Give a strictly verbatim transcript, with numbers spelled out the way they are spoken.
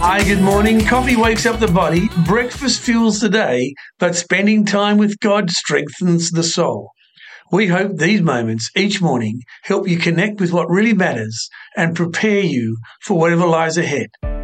Hi, good morning. Coffee wakes up the body, breakfast fuels the day, but spending time with God strengthens the soul. We hope these moments each morning help you connect with what really matters and prepare you for whatever lies ahead.